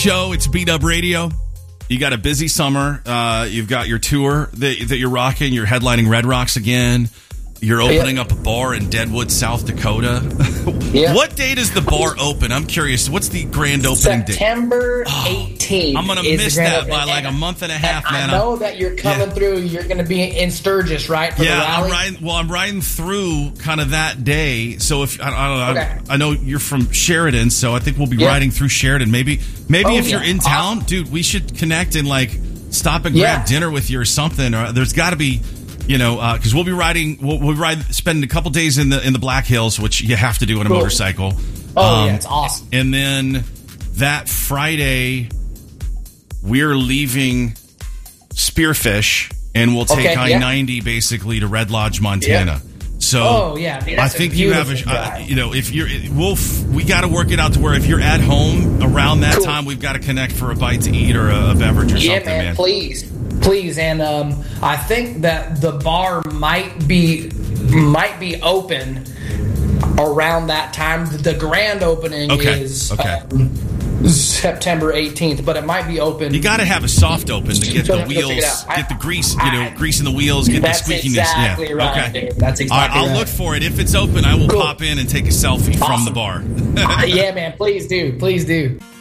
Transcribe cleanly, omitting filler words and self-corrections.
Show, it's Beat Up Radio. You got a busy summer. You've got your tour that you're rocking. You're headlining Red Rocks again. You're opening up a bar in Deadwood, South Dakota. What date is the bar open? I'm curious. What's the grand opening date? September 18th. I'm going to miss that by like a month and a half, man. I know that you're coming through. You're going to be in Sturgis, right? For the rally? I'm riding through kind of that day. So if I don't know, I know you're from Sheridan, so I think we'll be riding through Sheridan. Maybe if you're in town, dude, we should connect and like stop and grab dinner with you or something. Or there's got to be. Because we'll be riding, spending a couple days in the Black Hills, which you have to do on a motorcycle. It's awesome. And then that Friday, we're leaving Spearfish, and we'll take I-90 basically to Red Lodge, Montana. So I think you have if you're, we got to work it out to where if you're at home around that time, we've got to connect for a bite to eat or a beverage or something, man. Please, and I think that the bar might be open around that time. The grand opening is September 18th, but it might be open. You got to have a soft open to get the wheels, get the grease, grease in the wheels, get the squeakiness. Exactly right. Okay, dude. That's exactly right. I'll look for it. If it's open, I will pop in and take a selfie from the bar. Yeah, man. Please do.